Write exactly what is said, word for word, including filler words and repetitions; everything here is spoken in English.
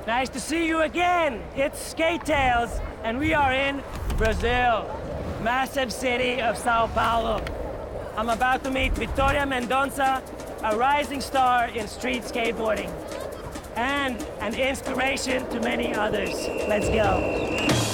Nice to see you again. It's Skate Tales, and we are in Brazil, massive city of Sao Paulo. I'm about to meet Victoria Mendonça, a rising star in street skateboarding, and an inspiration to many others. Let's go.